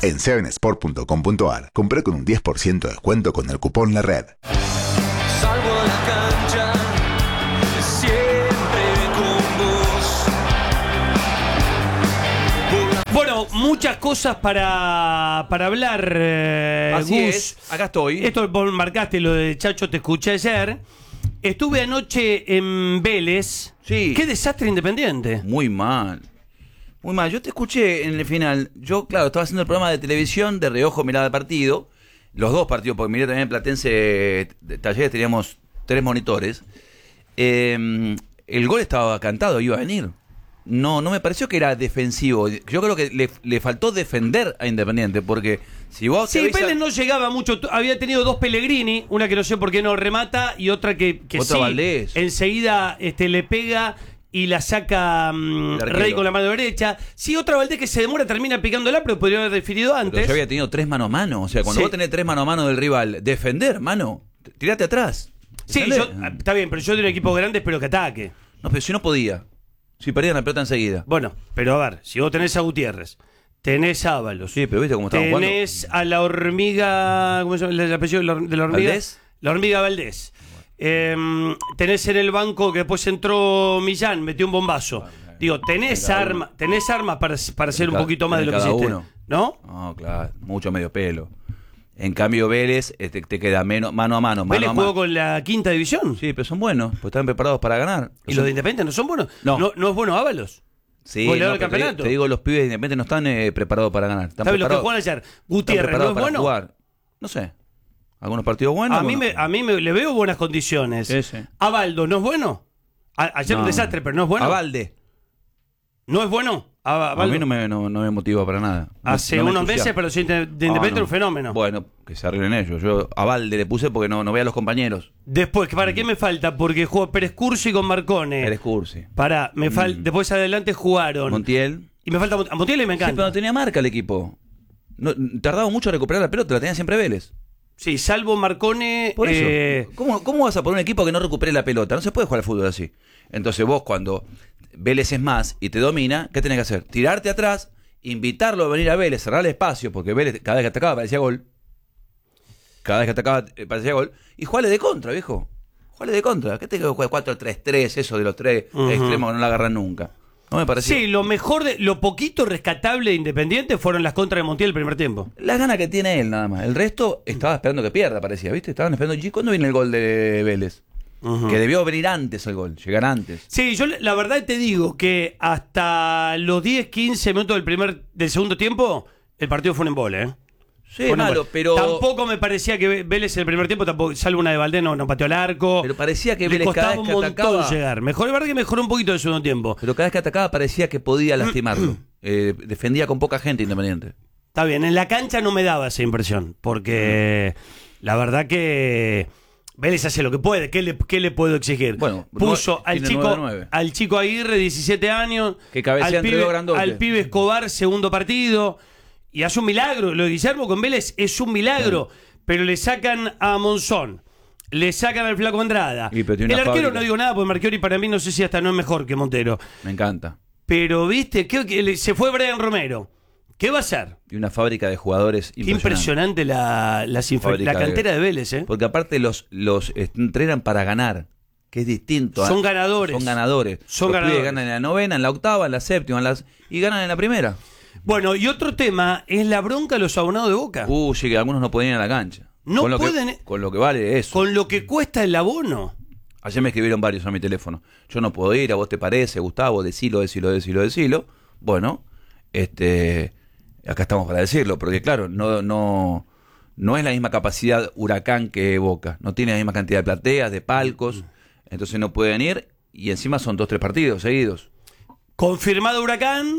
En 7sport.com.ar, compré con un 10% de descuento con el cupón La Red. Salgo a la cancha, siempre con vos. Bueno, muchas cosas para hablar, Así Gus. es, acá estoy. Esto vos marcaste lo de Chacho, te escuché ayer. Estuve anoche en Vélez. Sí. Qué desastre Independiente. Muy mal. Muy mal. Yo te escuché en el final. Yo, claro, estaba haciendo el programa de televisión, de reojo miraba el partido. Los dos partidos, porque miré también Platense Talleres, teníamos 3 monitores. El gol estaba cantado, iba a venir. No me pareció que era defensivo. Yo creo que le faltó defender a Independiente, porque si vos... Sí, te ves Vélez no llegaba mucho. Había tenido 2 Pellegrini, una que no sé por qué no remata y otra que Otra sí, Valdés. enseguida le pega y la saca arquero. Rey con la mano derecha. Sí, otra Valdés que se demora, termina picándola, pero podría haber definido Pero antes. yo había tenido 3 mano a mano. O sea, cuando Sí. vos tenés 3 mano a mano del rival, defender, mano, tirate atrás. Sí, Defender. está bien, pero yo de un equipo grande espero que ataque. No, pero si no podía. Si perdían la pelota enseguida. Bueno, pero a ver, si vos tenés a Gutiérrez, tenés a Ábalos, Sí, pero viste cómo estaban jugando. tenés a la hormiga, ¿cómo se llama el apellido de la hormiga? ¿Valdés? La hormiga Valdés. Tenés en el banco que después entró Millán, metió un bombazo. Digo, tenés armas para hacer un poquito más de lo que cada hiciste. uno. ¿No? No, claro, mucho medio pelo. En cambio, Vélez te queda mano a mano. Vélez Mano a jugó mano. con la quinta división. Sí, pero son buenos, pues están preparados para ganar. ¿Y los de Independiente no son buenos? No. ¿No es bueno Ábalos? Sí, goleador del pero campeonato. te digo, los pibes de Independiente no están preparados para ganar. Están ¿Sabes lo que preparados, jugaron ayer? están Gutiérrez, ¿no preparados es para bueno? jugar. No sé. Algunos partidos buenos. A mí le veo buenas condiciones. Sí, sí. Abaldo, ¿no es bueno? Ayer un No. desastre, pero no es bueno. A Valde. ¿No es bueno? A mí no me motiva para nada. Hace No me unos entusiasma. meses, pero sí, de Independiente un fenómeno. Bueno, que se arreglen ellos. Yo a Valde le puse porque no vea a los compañeros. Después, ¿para qué me falta? Porque jugó Pérez Cursi con Marcone. Pérez Cursi. Pará, después adelante jugaron. Montiel. Y me falta a Montiel y me Sí, pero encanta. no tenía marca el equipo. No, tardaba mucho en recuperar la pelota, la tenía siempre Vélez. Sí, salvo Marcone. Por eso, ¿cómo vas a poner un equipo que no recupere la pelota? No se puede jugar al fútbol así. Entonces vos cuando Vélez es más y te domina, ¿qué tenés que hacer? Tirarte atrás, invitarlo a venir a Vélez, cerrar el espacio, porque Vélez cada vez que atacaba parecía gol. Cada vez que atacaba parecía gol. Y jugarle de contra, viejo. Jugarle de contra. ¿Qué te que jugar 4-3-3, eso de los 3 extremos que no la agarran nunca? No me parecía. Sí, lo poquito rescatable de Independiente fueron las contras de Montiel el primer tiempo. La gana que tiene él nada más. El resto estaba esperando que pierda, parecía, ¿viste? Estaban esperando. ¿Y cuándo viene el gol de Vélez? Que debió venir antes el gol, llegar antes. Sí, yo la verdad te digo que hasta los 10-15 minutos del segundo tiempo, el partido fue un embole, ¿eh? Sí, Fue un malo, embole. pero... Tampoco me parecía que Vélez en el primer tiempo, tampoco, salvo una de Valdés, no pateó al arco. Pero parecía que Le Vélez costaba cada un vez que montón atacaba... llegar. Mejor, la verdad que mejoró un poquito el segundo tiempo. Pero cada vez que atacaba parecía que podía lastimarlo. Defendía con poca gente Independiente. Está bien, en la cancha no me daba esa impresión, porque la verdad que Vélez hace lo que puede. ¿Qué le puedo exigir? Bueno, puso tiene 9-9. al chico Aguirre, 17 años, Que cabecea entre dos grandotes. al pibe Escobar, segundo partido, y hace un milagro. Lo de Guillermo con Vélez es un milagro, pero le sacan a Monzón, le sacan al Flaco Andrada. Y, pero tiene El una arquero fábrica. no digo nada, porque Marchiori para mí no sé si hasta no es mejor que Montero. Me encanta. Pero, ¿viste? Se fue Brian Romero. ¿Qué va a hacer? Y una fábrica de jugadores Qué impresionante la cantera de Vélez, ¿eh? Porque aparte los entrenan para ganar, que es distinto. Son ganadores. Son ganadores. Son Los ganadores. pibes ganan en la novena, en la octava, en la séptima, y ganan en la primera. Bueno, y otro tema es la bronca de los abonados de Boca. Sí, que algunos no pueden ir a la cancha. No con lo pueden. con lo que vale eso. Con lo que cuesta el abono. Ayer me escribieron varios a mi teléfono. Yo no puedo ir, ¿a vos te parece, Gustavo? Decilo. Bueno, acá estamos para decirlo, porque claro, no es la misma capacidad Huracán que Boca. No tiene la misma cantidad de plateas, de palcos. Entonces no pueden ir y encima son 2-3 partidos seguidos. Confirmado Huracán.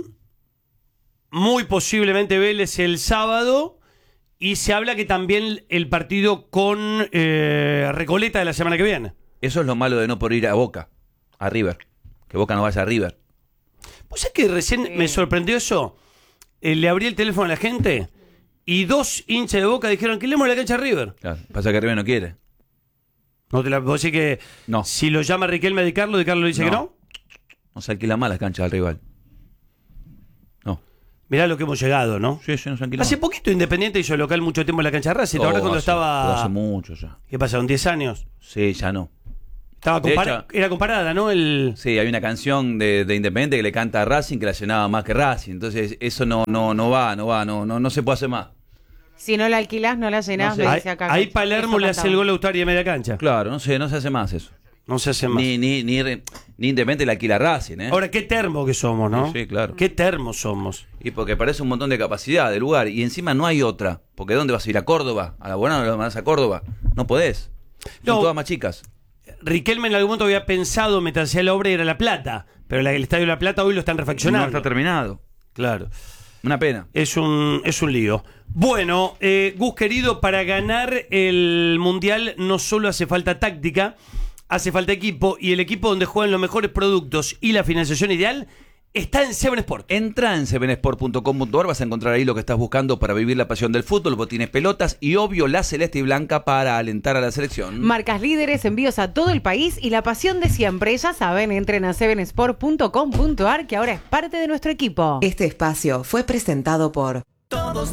Muy posiblemente Vélez el sábado. Y se habla que también el partido con Recoleta de la semana que viene. Eso es lo malo de no poder ir a Boca, a River. Que Boca no vaya a River. ¿Vos sabés que recién me sorprendió eso? Le abrí el teléfono a la gente y 2 hinchas de Boca dijeron que le la cancha a River. Claro, pasa que River no quiere. ¿Vos decís que No. si lo llama Riquelme de Carlos, Di Carlo dice No. que no? No se alquila más las canchas al rival. No. Mirá lo que hemos llegado, ¿no? Sí, nos alquilamos. Hace poquito Independiente hizo local mucho tiempo en la cancha de Racing. ¿Te acordás cuando Pero estaba...? hace mucho ya. ¿Qué pasa? ¿Con 10 años? Sí, ya no. Estaba De hecho- era comparada, ¿no? Sí, hay una canción de Independiente que le canta a Racing que la llenaba más que Racing. Entonces, eso no se puede hacer más. Si no la alquilás, no la llenás, No sé. me dice acá. Ahí Palermo Eso le hace cantaba. el gol a Austari de media cancha. Claro, no se hace más eso. No se hace más. Ni Independiente le alquila a Racing, ¿eh? Ahora, qué termo que somos, ¿no? Sí, claro. Qué termos somos. Y porque parece un montón de capacidad de lugar. Y encima no hay otra. Porque ¿dónde vas a ir? ¿A Córdoba? ¿A la Buena o vas a Córdoba? No podés. Son No. todas más chicas. Riquelme en algún momento había pensado, mientras hacía la obra, ir a La Plata. Pero el Estadio de La Plata hoy lo están refaccionando. No está terminado. Claro. Una pena. Es un lío. Bueno, Gus querido, para ganar el Mundial no solo hace falta táctica, hace falta equipo, y el equipo donde juegan los mejores productos y la financiación ideal está en Seven Sport. Entra en sevensport.com.ar, vas a encontrar ahí lo que estás buscando para vivir la pasión del fútbol, botines, pelotas y obvio la celeste y blanca para alentar a la selección. Marcas líderes, envíos a todo el país y la pasión de siempre. Ya saben, entren a sevensport.com.ar que ahora es parte de nuestro equipo. Este espacio fue presentado por Todos